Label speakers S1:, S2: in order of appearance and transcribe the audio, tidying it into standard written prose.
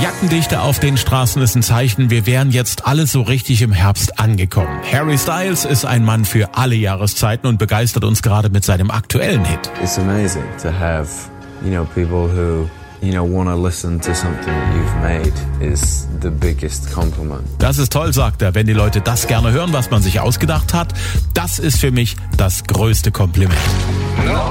S1: Jackendichte auf den Straßen ist ein Zeichen, wir wären jetzt alle so richtig im Herbst angekommen. Harry Styles ist ein Mann für alle Jahreszeiten und begeistert uns gerade mit seinem aktuellen Hit.
S2: It's amazing to have, people who, want to listen to something that you've made is the biggest compliment.
S1: Das ist toll, sagt er, wenn die Leute das gerne hören, was man sich ausgedacht hat. Das ist für mich das größte Kompliment.